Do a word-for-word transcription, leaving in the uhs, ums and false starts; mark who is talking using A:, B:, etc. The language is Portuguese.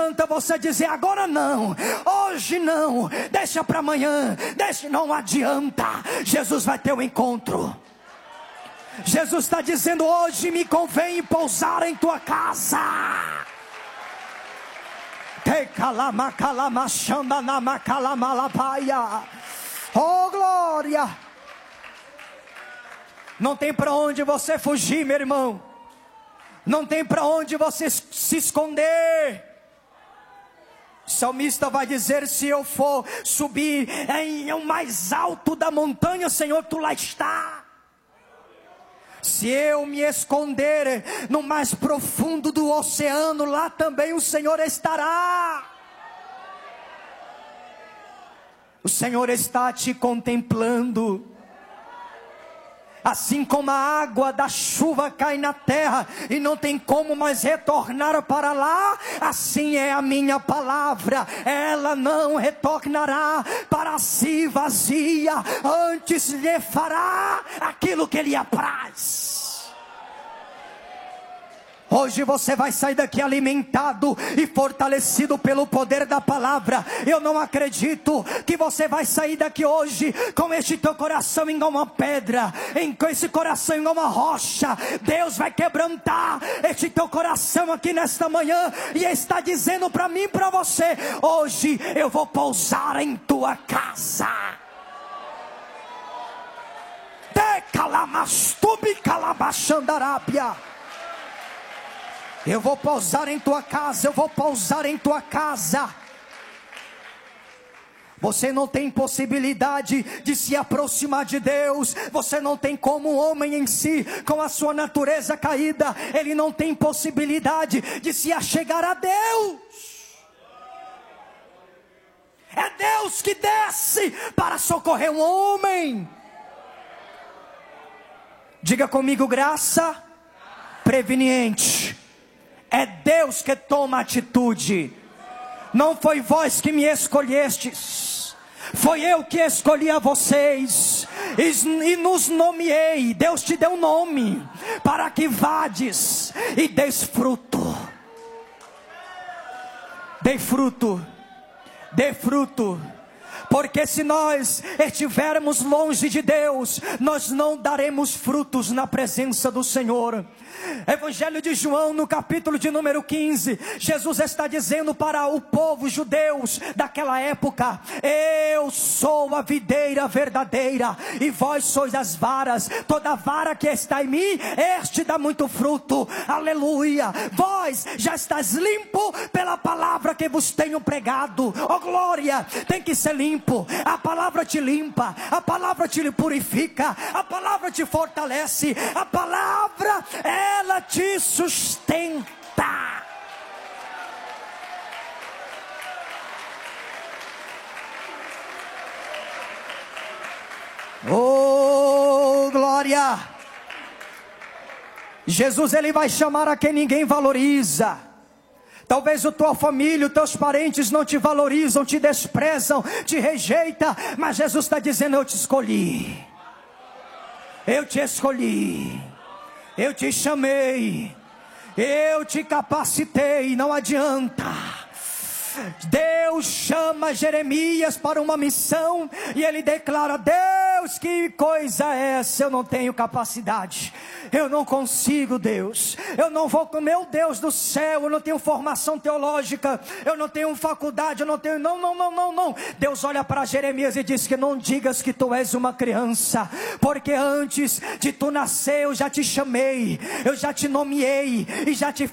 A: adianta você dizer agora não, hoje não, deixa para amanhã, deixa, não adianta. Jesus vai ter um encontro. Jesus está dizendo: hoje me convém pousar em tua casa. Oh glória! Não tem para onde você fugir, meu irmão. Não tem para onde você se esconder. O salmista vai dizer: se eu for subir em o mais alto da montanha, Senhor, tu lá está. Se eu me esconder no mais profundo do oceano, lá também o Senhor estará. O Senhor está te contemplando. Assim como a água da chuva cai na terra e não tem como mais retornar para lá, assim é a minha palavra, ela não retornará para si vazia, antes lhe fará aquilo que lhe apraz. Hoje você vai sair daqui alimentado e fortalecido pelo poder da palavra. Eu não acredito que você vai sair daqui hoje com este teu coração igual uma pedra, em, com esse coração igual uma rocha. Deus vai quebrantar este teu coração aqui nesta manhã e está dizendo para mim e para você: hoje eu vou pousar em tua casa. De calamastubi calabachandarápia. Eu vou pousar em tua casa, eu vou pousar em tua casa. Você não tem possibilidade de se aproximar de Deus. Você não tem como o homem em si, com a sua natureza caída, ele não tem possibilidade de se achegar a Deus. É Deus que desce para socorrer um homem. Diga comigo: graça preveniente. É Deus que toma atitude. Não foi vós que me escolhestes, foi eu que escolhi a vocês e, e nos nomeei. Deus te deu um nome para que vades e deis fruto. Dê fruto, dê fruto. Porque se nós estivermos longe de Deus, nós não daremos frutos na presença do Senhor. Evangelho de João, no capítulo de número quinze, Jesus está dizendo para o povo judeus daquela época: eu sou a videira verdadeira e vós sois as varas. Toda vara que está em mim, este dá muito fruto. Aleluia. Vós já estáis limpo pela palavra que vos tenho pregado. Oh glória, tem que ser limpo. A palavra te limpa, a palavra te purifica, a palavra te fortalece, a palavra ela te sustenta. Oh glória. Jesus, ele vai chamar a quem ninguém valoriza. Talvez a tua família, os teus parentes não te valorizam, te desprezam, te rejeitam, mas Jesus está dizendo: eu te escolhi, eu te escolhi, eu te chamei, eu te capacitei. Não adianta. Deus chama Jeremias para uma missão e ele declara: Deus, que coisa é essa? Eu não tenho capacidade, eu não consigo, Deus, eu não vou com meu Deus do céu, eu não tenho formação teológica, eu não tenho faculdade, eu não tenho, não, não, não, não, não. Deus olha para Jeremias e diz que não digas que tu és uma criança, porque antes de tu nascer eu já te chamei, eu já te nomeei e já te